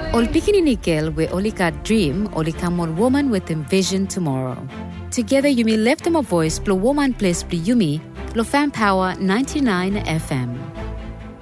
Ol pikini nikel we olika dream olika mon woman with envision tomorrow. Together you may lift them a voice plo woman place pli yumi lo fan power 99 FM.